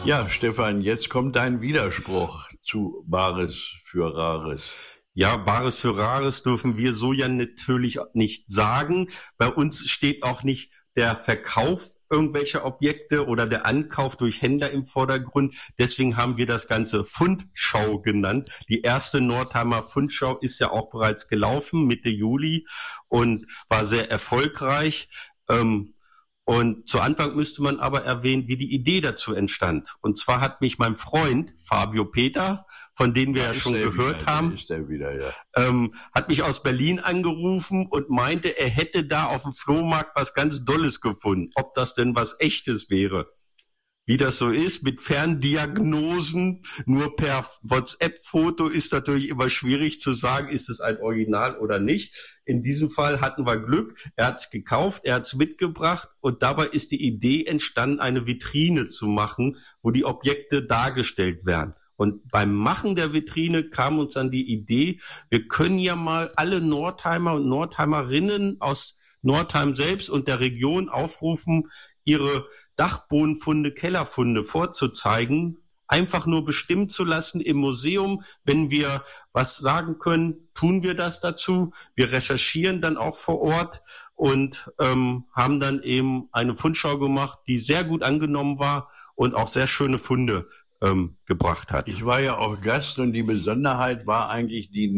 Ja, Stefan, jetzt kommt dein Widerspruch zu Bares für Rares. Ja, Bares für Rares dürfen wir so ja natürlich nicht sagen. Bei uns steht auch nicht der Verkauf irgendwelcher Objekte oder der Ankauf durch Händler im Vordergrund. Deswegen haben wir das Ganze Fundschau genannt. Die erste Nordheimer Fundschau ist ja auch bereits gelaufen, Mitte Juli, und war sehr erfolgreich. Und zu Anfang müsste man aber erwähnen, wie die Idee dazu entstand. Und zwar hat mich mein Freund Fabio Peter, von dem wir ja schon gehört haben, hat mich aus Berlin angerufen und meinte, er hätte da auf dem Flohmarkt was ganz Dolles gefunden, ob das denn was Echtes wäre. Wie das so ist, mit Ferndiagnosen, nur per WhatsApp-Foto ist natürlich immer schwierig zu sagen, ist es ein Original oder nicht. In diesem Fall hatten wir Glück, er hat es gekauft, er hat es mitgebracht und dabei ist die Idee entstanden, eine Vitrine zu machen, wo die Objekte dargestellt werden. Und beim Machen der Vitrine kam uns dann die Idee, wir können ja mal alle Nordheimer und Nordheimerinnen aus Nordheim selbst und der Region aufrufen, ihre Dachbodenfunde, Kellerfunde vorzuzeigen, einfach nur bestimmen zu lassen im Museum. Wenn wir was sagen können, tun wir das dazu. Wir recherchieren dann auch vor Ort und haben dann eben eine Fundschau gemacht, die sehr gut angenommen war und auch sehr schöne Funde gebracht hat. Ich war ja auch Gast und die Besonderheit war eigentlich die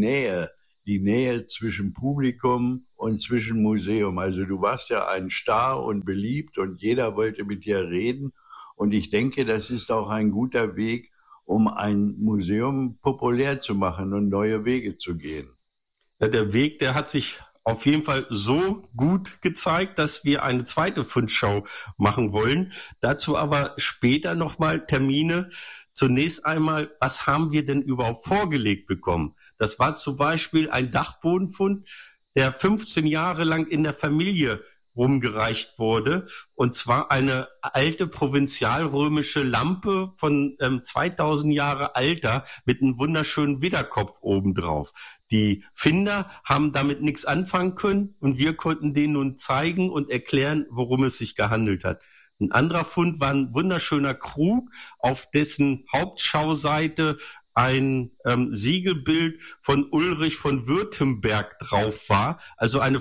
Nähe zwischen Publikum und zwischen Museum. Also du warst ja ein Star und beliebt und jeder wollte mit dir reden. Und ich denke, das ist auch ein guter Weg, um ein Museum populär zu machen und neue Wege zu gehen. Ja, der Weg, der hat sich auf jeden Fall so gut gezeigt, dass wir eine zweite Fundschau machen wollen. Dazu aber später nochmal Termine. Zunächst einmal, was haben wir denn überhaupt vorgelegt bekommen? Das war zum Beispiel ein Dachbodenfund, der 15 Jahre lang in der Familie rumgereicht wurde. Und zwar eine alte provinzialrömische Lampe von 2000 Jahre Alter mit einem wunderschönen Widderkopf obendrauf. Die Finder haben damit nichts anfangen können und wir konnten denen nun zeigen und erklären, worum es sich gehandelt hat. Ein anderer Fund war ein wunderschöner Krug, auf dessen Hauptschauseite ein Siegelbild von Ulrich von Württemberg drauf war, also eine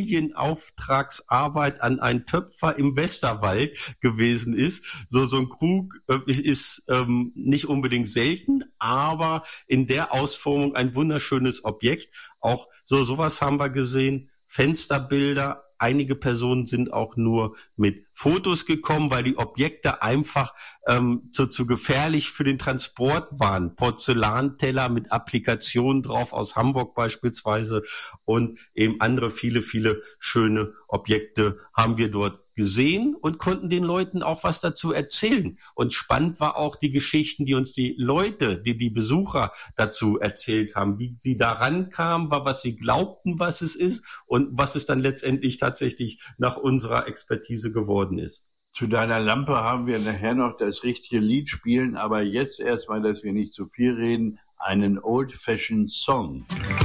Familienauftragsarbeit an einen Töpfer im Westerwald gewesen ist. So ein Krug ist nicht unbedingt selten, aber in der Ausformung ein wunderschönes Objekt. Auch sowas haben wir gesehen, Fensterbilder. Einige Personen sind auch nur mit Fotos gekommen, weil die Objekte einfach zu gefährlich für den Transport waren. Porzellanteller mit Applikationen drauf aus Hamburg beispielsweise und eben andere viele schöne Objekte haben wir dort gesehen und konnten den Leuten auch was dazu erzählen. Und spannend war auch die Geschichten, die uns die Leute, die Besucher dazu erzählt haben, wie sie da rankamen, was sie glaubten, was es ist und was es dann letztendlich tatsächlich nach unserer Expertise geworden ist. Zu deiner Lampe haben wir nachher noch das richtige Lied spielen, aber jetzt erstmal, dass wir nicht zu viel reden, einen Old-Fashioned Song.